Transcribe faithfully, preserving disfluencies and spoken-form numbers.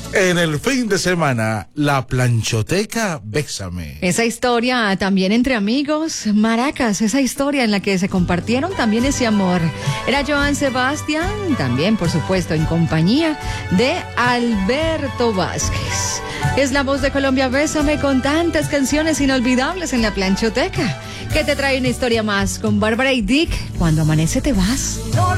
En el fin de semana, la planchoteca Bésame. Esa historia también entre amigos, Maracas, esa historia en la que se compartieron también ese amor. Era Joan Sebastián, también por supuesto en compañía de Alberto Vázquez. Es la voz de Colombia, Bésame, con tantas canciones inolvidables en la planchoteca, que te trae una historia más con Bárbara y Dick. Cuando amanece te vas.